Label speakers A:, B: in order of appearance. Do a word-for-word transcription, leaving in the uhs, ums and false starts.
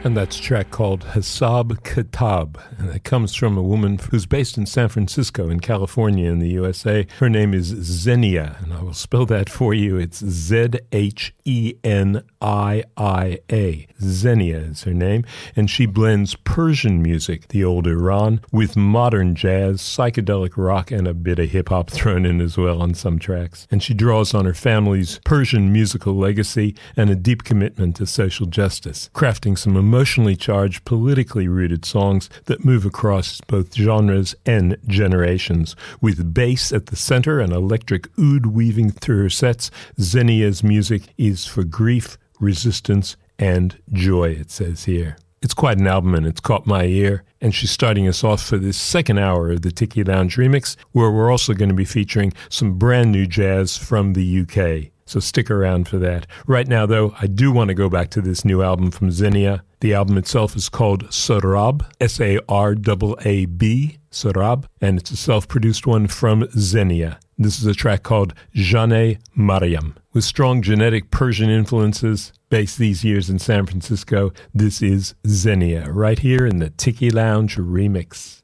A: And that's a track called Hasab Kitab, and it comes from a woman who's based in San Francisco in California in the U S A. Her name is Zenia, and I will spell that for you. It's Z H E N I I A. Zenia is her name, and she blends Persian music, the old Iran, with modern jazz, psychedelic rock, and a bit of hip-hop thrown in as well on some tracks. And she draws on her family's Persian musical legacy and a deep commitment to social justice, crafting some emotionally charged, politically rooted songs that move across both genres and generations. With bass at the center and electric oud weaving through her sets, Zenia's music is for grief, resistance, and joy, it says here. It's quite an album, and it's caught my ear, and she's starting us off for this second hour of the Tiki Lounge Remix, where we're also going to be featuring some brand new jazz from the U K. So stick around for that. Right now, though, I do want to go back to this new album from Zenia. The album itself is called Sarab, S A R A A B, Sarab, and it's a self-produced one from Zenia. This is a track called Jane Mariam. With strong genetic Persian influences, based these years in San Francisco, this is Zenia, right here in the Tiki Lounge Remix.